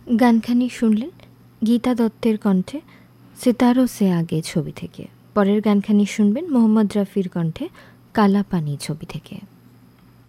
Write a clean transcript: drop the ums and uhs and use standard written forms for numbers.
গানখানি শুনলেন গীতা দত্তের কণ্ঠে সিতারো সে আগে ছবি থেকে। পরের গানখানি শুনবেন মোহাম্মদ রফির কণ্ঠে কালা পানি ছবি থেকে।